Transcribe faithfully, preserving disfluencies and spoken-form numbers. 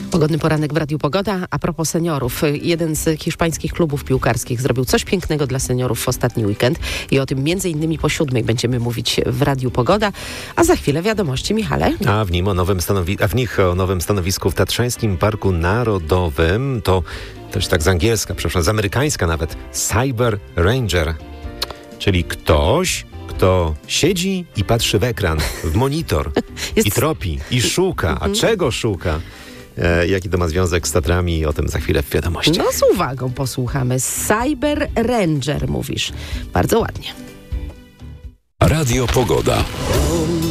Pogodny poranek w Radiu Pogoda. A propos seniorów, jeden z hiszpańskich klubów piłkarskich zrobił coś pięknego dla seniorów w ostatni weekend i o tym między innymi po siódmej będziemy mówić w Radiu Pogoda, a za chwilę wiadomości, Michale. A w nim o nowym stanowi- a w nich o nowym stanowisku w Tatrzańskim Parku Narodowym to też tak z angielska, przepraszam, z amerykańska nawet, Cyber Ranger, czyli ktoś, kto siedzi i patrzy w ekran, w monitor Jest... i tropi, i szuka. Mhm. A czego szuka? E, jaki to ma związek z Tatrami? O tym za chwilę w wiadomościach. No z uwagą posłuchamy. Cyber Ranger mówisz. Bardzo ładnie. Radio Pogoda.